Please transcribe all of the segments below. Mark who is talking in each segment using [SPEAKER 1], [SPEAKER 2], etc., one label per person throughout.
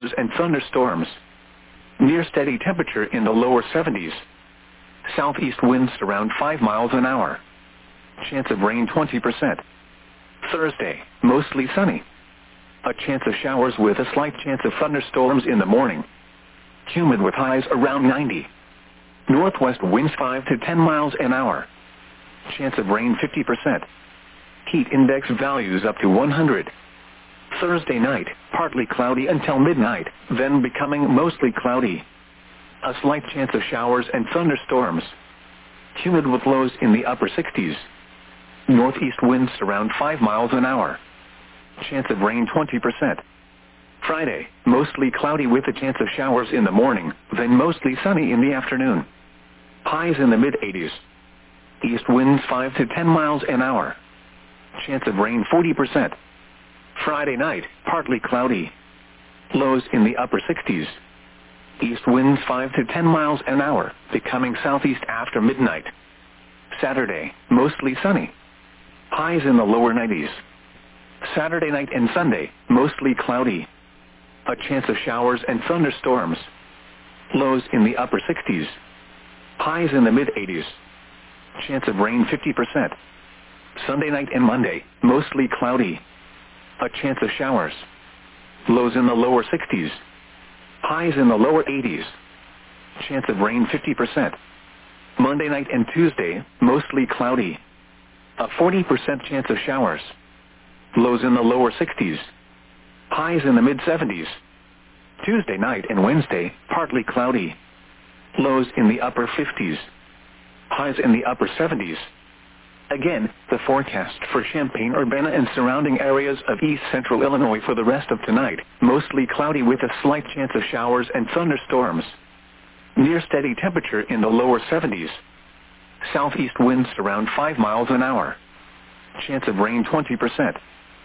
[SPEAKER 1] and thunderstorms. Near steady temperature in the lower 70s. Southeast winds around 5 miles an hour. Chance of rain 20%. Thursday, mostly sunny. A chance of showers with a slight chance of thunderstorms in the morning. Humid with highs around 90. Northwest winds 5 to 10 miles an hour. Chance of rain 50%. Heat index values up to 100. Thursday night, partly cloudy until midnight, then becoming mostly cloudy. A slight chance of showers and thunderstorms. Humid with lows in the upper 60s. Northeast winds around 5 miles an hour. Chance of rain 20%. Friday, mostly cloudy with a chance of showers in the morning, then mostly sunny in the afternoon. Highs in the mid-80s. East winds 5 to 10 miles an hour. Chance of rain 40%. Friday night, partly cloudy. Lows in the upper 60s. East winds 5 to 10 miles an hour, becoming southeast after midnight. Saturday, mostly sunny. Highs in the lower 90s. Saturday night and Sunday, mostly cloudy. A chance of showers and thunderstorms. Lows in the upper 60s. Highs in the mid-80s. Chance of rain 50%. Sunday night and Monday, mostly cloudy. A chance of showers. Lows in the lower 60s. Highs in the lower 80s. Chance of rain 50%. Monday night and Tuesday, mostly cloudy. A 40% chance of showers. Lows in the lower 60s. Highs in the mid-70s. Tuesday night and Wednesday, partly cloudy. Lows in the upper 50s. Highs in the upper 70s. Again, the forecast for Champaign-Urbana and surrounding areas of east central Illinois for the rest of tonight, mostly cloudy with a slight chance of showers and thunderstorms. Near steady temperature in the lower 70s. Southeast winds around 5 miles an hour. Chance of rain 20%.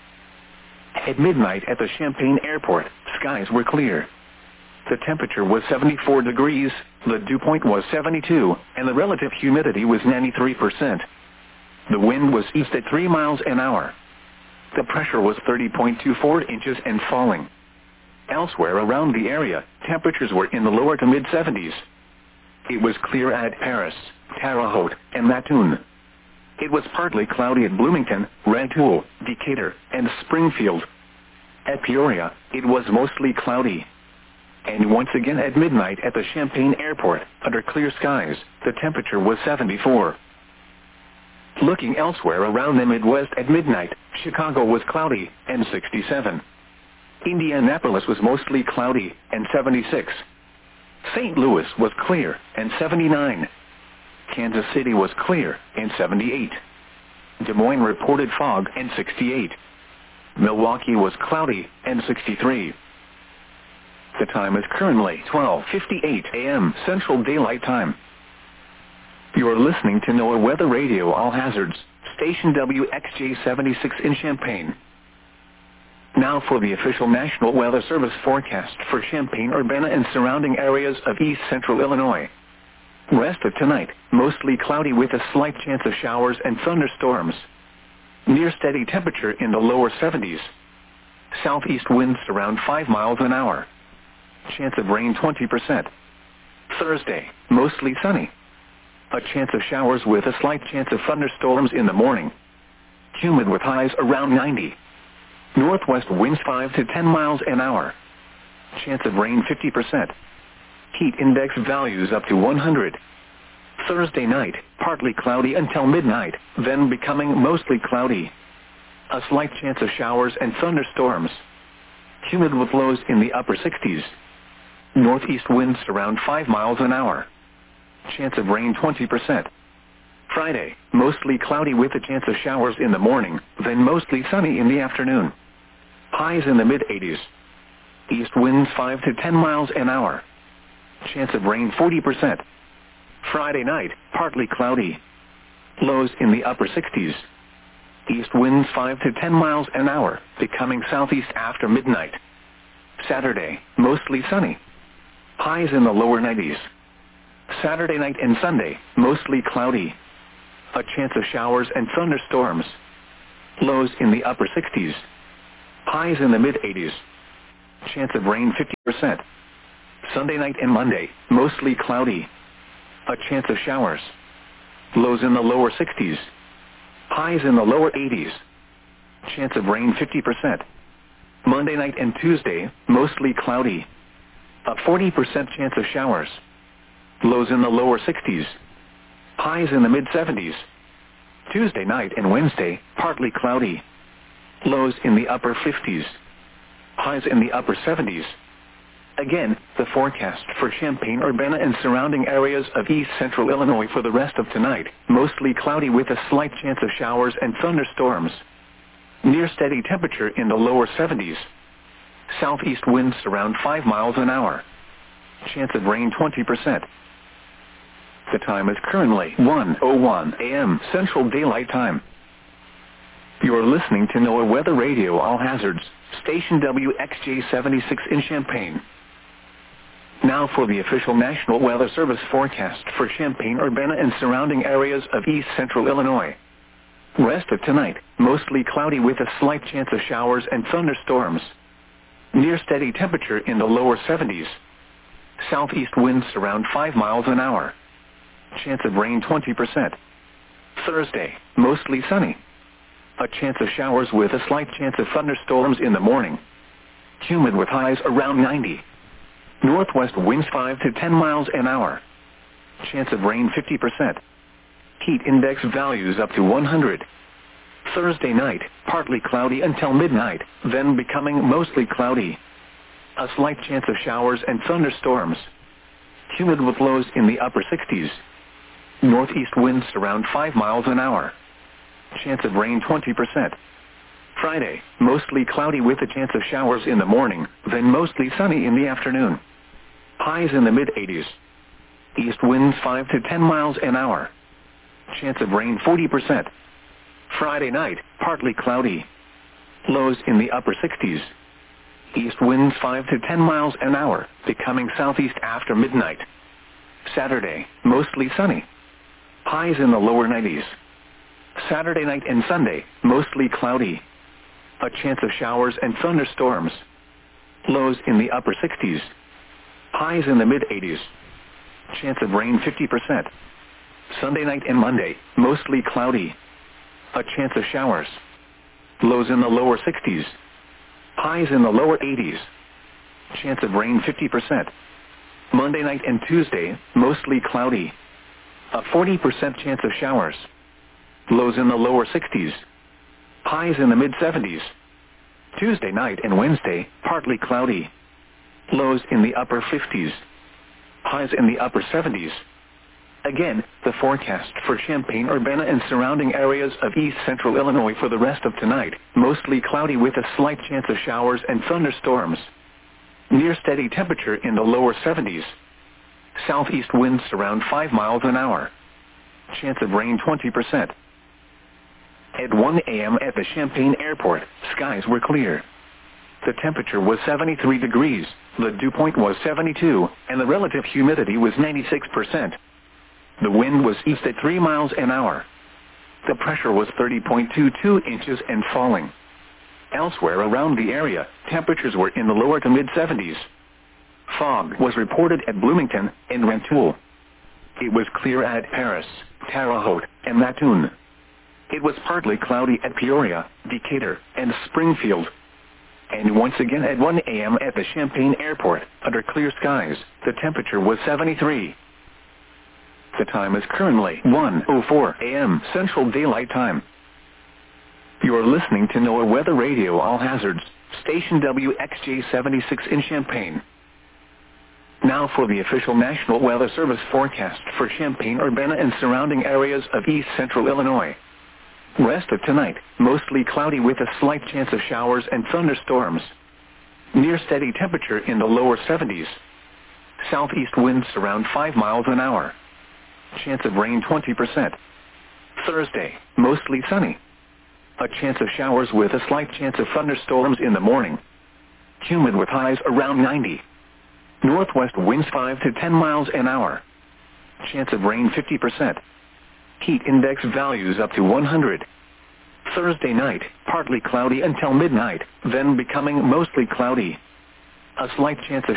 [SPEAKER 1] At midnight at the Champaign Airport, skies were clear. The temperature was 74 degrees, the dew point was 72, and the relative humidity was 93%. The wind was east at 3 miles an hour. The pressure was 30.24 inches and falling. Elsewhere around the area, temperatures were in the lower to mid-70s. It was clear at Paris, Terre Haute, and Mattoon. It was partly cloudy at Bloomington, Rantoul, Decatur, and Springfield. At Peoria, it was mostly cloudy. And once again at midnight at the Champaign Airport, under clear skies, the temperature was 74. Looking elsewhere around the Midwest at midnight, Chicago was cloudy, and 67. Indianapolis was mostly cloudy, and 76. St. Louis was clear, and 79. Kansas City was clear, and 78. Des Moines reported fog, and 68. Milwaukee was cloudy, and 63. The time is currently 12:58 a.m. Central Daylight Time. You are listening to NOAA Weather Radio All Hazards, station WXJ-76 in Champaign. Now for the official National Weather Service forecast for Champaign-Urbana and surrounding areas of east central Illinois. Rest of tonight, mostly cloudy with a slight chance of showers and thunderstorms. Near steady temperature in the lower 70s. Southeast winds around 5 miles an hour. Chance of rain 20%. Thursday, mostly sunny. A chance of showers with a slight chance of thunderstorms in the morning. Humid with highs around 90. Northwest winds 5 to 10 miles an hour. Chance of rain 50%. Heat index values up to 100. Thursday night, partly cloudy until midnight, then becoming mostly cloudy. A slight chance of showers and thunderstorms. Humid with lows in the upper 60s. Northeast winds around 5 miles an hour. Chance of rain 20%. Friday, mostly cloudy with a chance of showers in the morning, then mostly sunny in the afternoon. Highs in the mid-80s. East winds 5 to 10 miles an hour. Chance of rain 40%. Friday night, partly cloudy. Lows in the upper 60s. East winds 5 to 10 miles an hour, becoming southeast after midnight. Saturday, mostly sunny. Highs in the lower 90s. Saturday night and Sunday, mostly cloudy. A chance of showers and thunderstorms. Lows in the upper 60s. Highs in the mid-80s. Chance of rain 50%. Sunday night and Monday, mostly cloudy. A chance of showers. Lows in the lower 60s. Highs in the lower 80s. Chance of rain 50%. Monday night and Tuesday, mostly cloudy. A 40% chance of showers. Lows in the lower 60s. Highs in the mid-70s. Tuesday night and Wednesday, partly cloudy. Lows in the upper 50s. Highs in the upper 70s. Again, the forecast for Champaign-Urbana and surrounding areas of east central Illinois for the rest of tonight, mostly cloudy with a slight chance of showers and thunderstorms. Near steady temperature in the lower 70s. Southeast winds around 5 miles an hour. Chance of rain 20%. The time is currently 1:01 a.m. Central Daylight Time. You are listening to NOAA Weather Radio All Hazards, station WXJ-76 in Champaign. Now for the official National Weather Service forecast for Champaign-Urbana and surrounding areas of east central Illinois. Rest of tonight, mostly cloudy with a slight chance of showers and thunderstorms. Near steady temperature in the lower 70s. Southeast winds around 5 miles an hour. Chance of rain 20%. Thursday, mostly sunny. A chance of showers with a slight chance of thunderstorms in the morning. Humid with highs around 90. Northwest winds 5 to 10 miles an hour. Chance of rain 50%. Heat index values up to 100. Thursday night, partly cloudy until midnight, then becoming mostly cloudy. A slight chance of showers and thunderstorms. Humid with lows in the upper 60s. Northeast winds around 5 miles an hour. Chance of rain 20%. Friday, mostly cloudy with a chance of showers in the morning, then mostly sunny in the afternoon. Highs in the mid-80s. East winds 5 to 10 miles an hour. Chance of rain 40%. Friday night, partly cloudy. Lows in the upper 60s. East winds 5 to 10 miles an hour, becoming southeast after midnight. Saturday, mostly sunny. Highs in the lower 90s. Saturday night and Sunday, mostly cloudy. A chance of showers and thunderstorms. Lows in the upper 60s. Highs in the mid-80s. Chance of rain 50%. Sunday night and Monday, mostly cloudy. A chance of showers. Lows in the lower 60s. Highs in the lower 80s. Chance of rain 50%. Monday night and Tuesday, mostly cloudy. A 40% chance of showers. Lows in the lower 60s. Highs in the mid-70s. Tuesday night and Wednesday, partly cloudy. Lows in the upper 50s. Highs in the upper 70s. Again, the forecast for Champaign-Urbana and surrounding areas of east central Illinois for the rest of tonight, mostly cloudy with a slight chance of showers and thunderstorms. Near steady temperature in the lower 70s. Southeast winds around 5 miles an hour. Chance of rain 20%. At 1 a.m. at the Champaign Airport, skies were clear. The temperature was 73 degrees, the dew point was 72, and the relative humidity was 96%. The wind was east at 3 miles an hour. The pressure was 30.22 inches and falling. Elsewhere around the area, temperatures were in the lower to mid-70s. Fog was reported at Bloomington and Rantoul. It was clear at Paris, Terre Haute, and Mattoon. It was partly cloudy at Peoria, Decatur, and Springfield. And once again at 1 a.m. at the Champaign Airport, under clear skies, the temperature was 73. The time is currently 1:04 a.m. Central Daylight Time. You are listening to NOAA Weather Radio All Hazards, station WXJ-76 in Champaign. Now for the official National Weather Service forecast for Champaign-Urbana and surrounding areas of east central Illinois. Rest of tonight, mostly cloudy with a slight chance of showers and thunderstorms. Near steady temperature in the lower 70s. Southeast winds around 5 miles an hour. Chance of rain 20%. Thursday, mostly sunny. A chance of showers with a slight chance of thunderstorms in the morning. Humid with highs around 90. Northwest winds 5 to 10 miles an hour. Chance of rain 50%. Heat index values up to 100. Thursday night, partly cloudy until midnight, then becoming mostly cloudy. A slight chance of